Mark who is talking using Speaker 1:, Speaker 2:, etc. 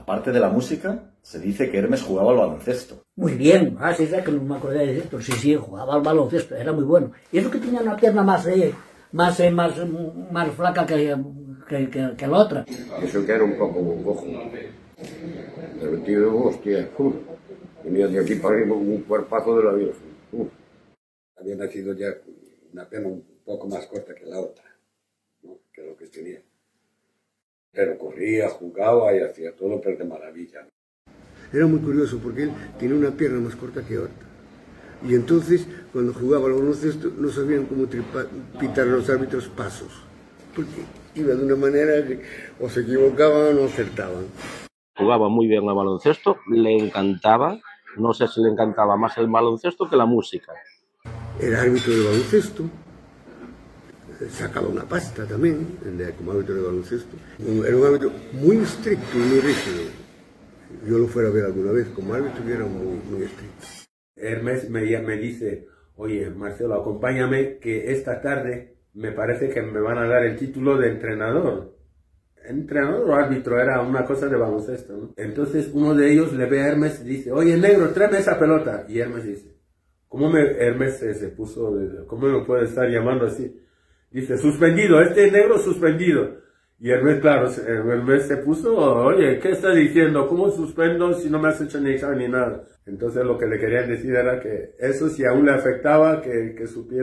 Speaker 1: aparte de la música, se dice que Hermes jugaba al baloncesto.
Speaker 2: Muy bien, sí, es que no me acordé de esto. Sí, jugaba al baloncesto, era muy bueno. Y eso que tenía una pierna más flaca que la otra.
Speaker 3: Eso que era un poco cojo. Pero el tío, hostia, venía de aquí para arriba con un cuerpazo de la vida. Había nacido ya una pierna un poco más corta que la otra, ¿no? Que lo que tenía. Pero corría, jugaba y hacía todo, pero de maravilla.
Speaker 4: Era muy curioso porque él tenía una pierna más corta que otra. Y entonces, cuando jugaba al baloncesto, no sabían cómo pitar los árbitros pasos. Porque iba de una manera que o se equivocaban o no acertaban.
Speaker 5: Jugaba muy bien al baloncesto, le encantaba. No sé si le encantaba más el baloncesto que la música.
Speaker 4: Era árbitro de baloncesto. Sacaba una pasta también, como árbitro de baloncesto. Era un árbitro muy estricto y muy rígido. Yo lo fuera a ver alguna vez como árbitro y era muy estricto.
Speaker 6: Hermes me dice, oye, Marcelo, acompáñame que esta tarde me parece que me van a dar el título de entrenador. Entrenador o árbitro, era una cosa de baloncesto, ¿no? Entonces uno de ellos le ve a Hermes y dice, oye, negro, tráeme esa pelota. Y Hermes dice, Hermes se puso, ¿cómo me puede estar llamando así? Dice, suspendido, este negro suspendido. Y Hermes, claro, Hermes se puso, oye, ¿qué estás diciendo? ¿Cómo suspendo si no me has hecho ni examen ni nada? Entonces lo que le querían decir era que eso si aún le afectaba, que supiera.